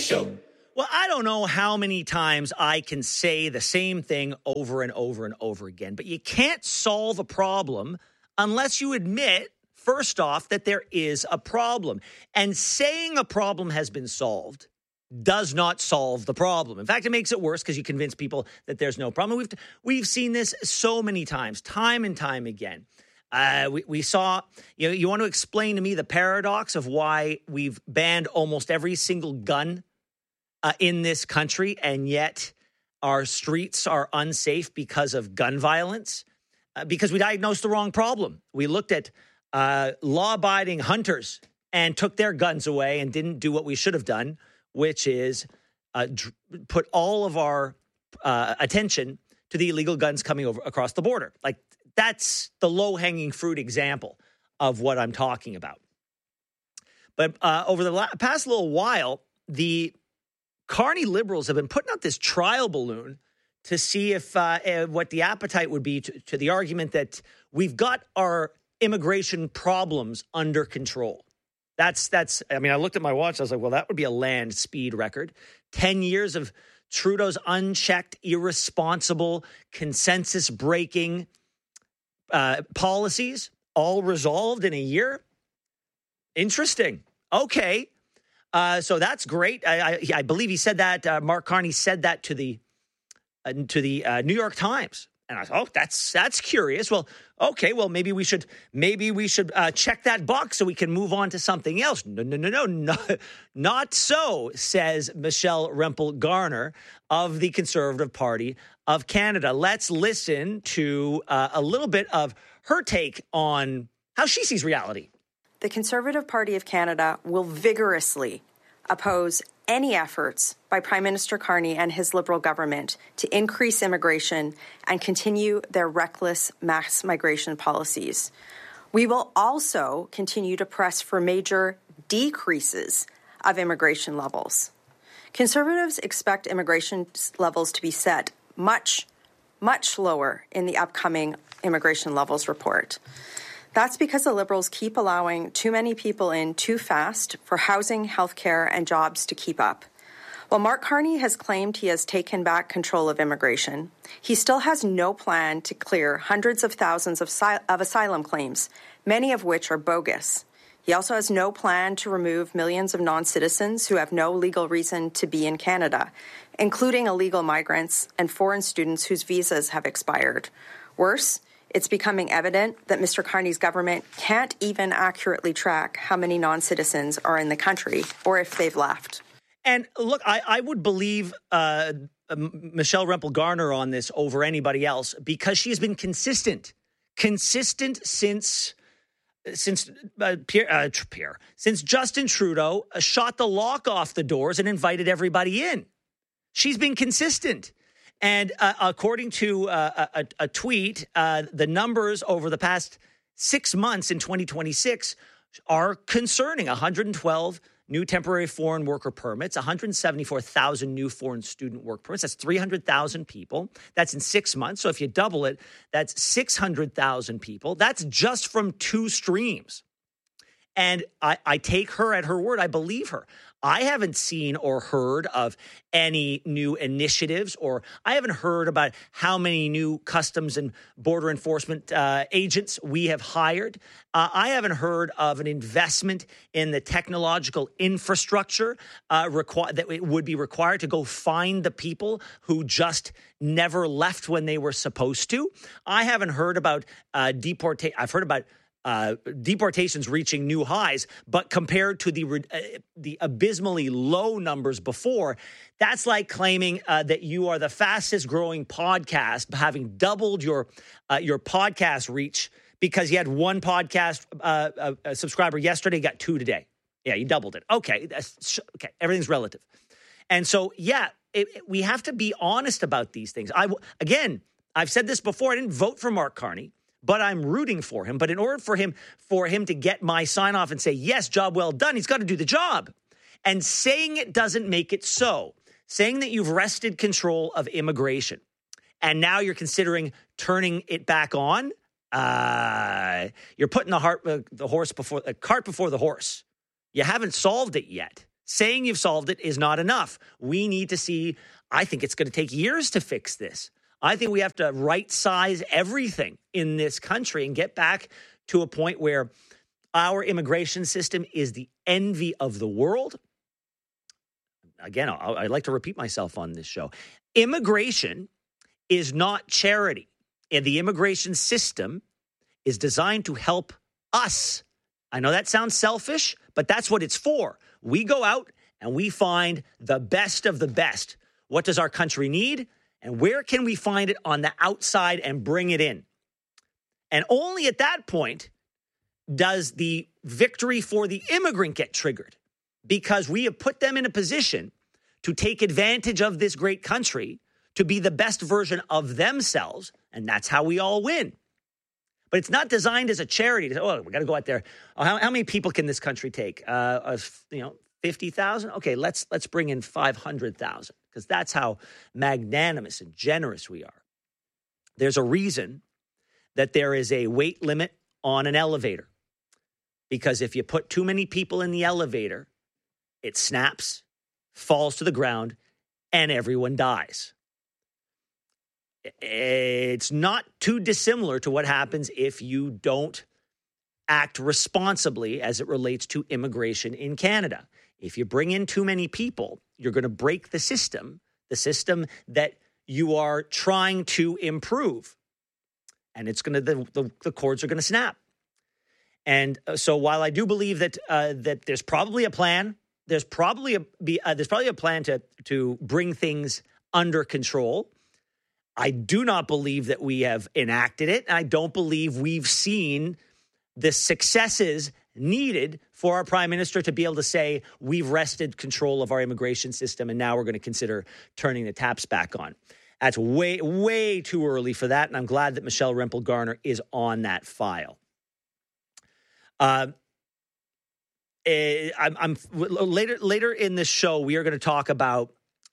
Show. Well, I don't know how many times I can say the same thing over and over and over again, but you can't solve a problem unless you admit, first off, that there is a problem. And saying a problem has been solved does not solve the problem. In fact, it makes it worse because you convince people that there's no problem. We've seen this so many times, time and time again. We saw, you want to explain to me the paradox of why we've banned almost every single gun in this country, and yet our streets are unsafe because of gun violence? Because we diagnosed the wrong problem. We looked at law-abiding hunters and took their guns away and didn't do what we should have done, which is put all of our attention to the illegal guns coming over across the border. Like, that's the low-hanging fruit example of what I'm talking about. But over the past little while, the Carney Liberals have been putting out this trial balloon to see if what the appetite would be to the argument that we've got our immigration problems under control. I mean, I looked at my watch. I was like, well, that would be a land speed record. 10 years of Trudeau's unchecked, irresponsible, consensus-breaking policies, all resolved in a year. Interesting. Okay. So that's great. I believe he said that. Mark Carney said that to the New York Times. And I thought, oh, that's curious. Well, okay. Well, maybe we should check that box so we can move on to something else. No, not so, says Michelle Rempel Garner of the Conservative Party of Canada. Let's listen to a little bit of her take on how she sees reality. The Conservative Party of Canada will vigorously oppose any efforts by Prime Minister Carney and his Liberal government to increase immigration and continue their reckless mass migration policies. We will also continue to press for major decreases of immigration levels. Conservatives expect immigration levels to be set much, much lower in the upcoming immigration levels report. That's because the Liberals keep allowing too many people in too fast for housing, healthcare, and jobs to keep up. While Mark Carney has claimed he has taken back control of immigration, he still has no plan to clear hundreds of thousands of asylum claims, many of which are bogus. He also has no plan to remove millions of non-citizens who have no legal reason to be in Canada, including illegal migrants and foreign students whose visas have expired. Worse, it's becoming evident that Mr. Carney's government can't even accurately track how many non-citizens are in the country or if they've left. And look, I would believe Michelle Rempel Garner on this over anybody else because she has been consistent since Justin Trudeau shot the lock off the doors and invited everybody in. She's been consistent. And according to a tweet, the numbers over the past 6 months in 2026 are concerning. 112 new temporary foreign worker permits, 174,000 new foreign student work permits. That's 300,000 people. That's in 6 months. So if you double it, that's 600,000 people. That's just from two streams. And I take her at her word. I believe her. I haven't seen or heard of any new initiatives, or I haven't heard about how many new customs and border enforcement agents we have hired. I haven't heard of an investment in the technological infrastructure that would be required to go find the people who just never left when they were supposed to. I haven't heard about deportation. I've heard about deportations reaching new highs, but compared to the abysmally low numbers before, that's like claiming that you are the fastest growing podcast, having doubled your podcast reach because you had one podcast subscriber yesterday, got two today. Yeah, you doubled it. Okay, okay, everything's relative. And so, yeah, we have to be honest about these things. I've said this before. I didn't vote for Mark Carney, but I'm rooting for him. But in order for him to get my sign off and say, yes, job well done, he's got to do the job. And saying it doesn't make it so. Saying that you've wrested control of immigration and now you're considering turning it back on, you're putting the cart before the horse. You haven't solved it yet. Saying you've solved it is not enough. We need to see, I think it's going to take years to fix this. I think we have to right-size everything in this country and get back to a point where our immigration system is the envy of the world. Again, I like to repeat myself on this show. Immigration is not charity. And the immigration system is designed to help us. I know that sounds selfish, but that's what it's for. We go out and we find the best of the best. What does our country need? And where can we find it on the outside and bring it in? And only at that point does the victory for the immigrant get triggered, because we have put them in a position to take advantage of this great country to be the best version of themselves, and that's how we all win. But it's not designed as a charity. Oh, we got to go out there. Oh, how many people can this country take? 50,000? Okay, let's bring in 500,000, because that's how magnanimous and generous we are. There's a reason that there is a weight limit on an elevator, because if you put too many people in the elevator, it snaps, falls to the ground, and everyone dies. It's not too dissimilar to what happens if you don't act responsibly as it relates to immigration in Canada. If you bring in too many people, you're going to break the system that you are trying to improve. And it's going to the cords are going to snap. And so while I do believe that that there's probably a plan, there's probably a plan to bring things under control. I do not believe that we have enacted it. I don't believe we've seen the successes needed for our prime minister to be able to say we've wrested control of our immigration system and now we're going to consider turning the taps back on. That's way, way too early for that, and I'm glad that Michelle Rempel Garner is on that file. Later in this show, we are going to talk about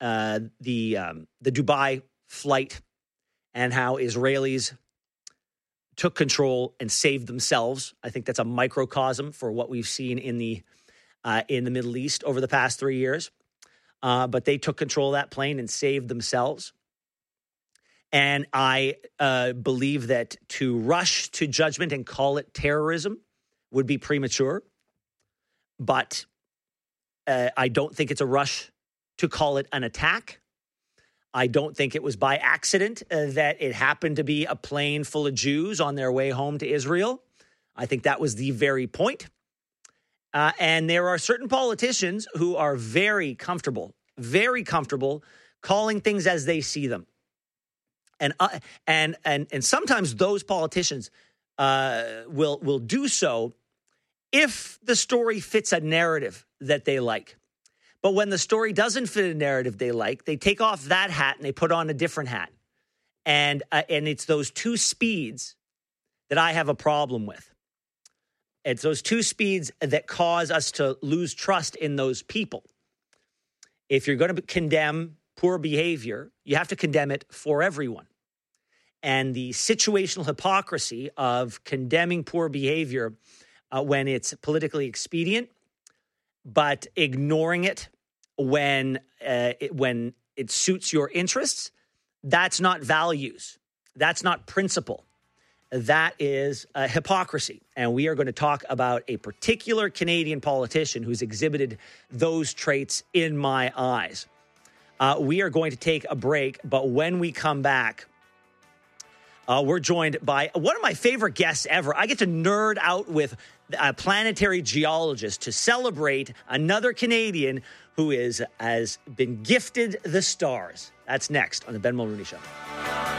the Dubai flight and how Israelis took control and saved themselves. I think that's a microcosm for what we've seen in the Middle East over the past 3 years. But they took control of that plane and saved themselves. And I believe that to rush to judgment and call it terrorism would be premature. But I don't think it's a rush to call it an attack. I don't think it was by accident that it happened to be a plane full of Jews on their way home to Israel. I think that was the very point. And there are certain politicians who are very comfortable calling things as they see them. And sometimes those politicians will do so if the story fits a narrative that they like. But when the story doesn't fit a narrative they like, they take off that hat and they put on a different hat. And it's those two speeds that I have a problem with. It's those two speeds that cause us to lose trust in those people. If you're going to condemn poor behavior, you have to condemn it for everyone. And the situational hypocrisy of condemning poor behavior when it's politically expedient, but ignoring it when it suits your interests, that's not values. That's not principle. That is hypocrisy. And we are going to talk about a particular Canadian politician who's exhibited those traits in my eyes. We are going to take a break, but when we come back, we're joined by one of my favorite guests ever. I get to nerd out with a planetary geologist to celebrate another Canadian who has been gifted the stars. That's next on the Ben Mulrooney Show.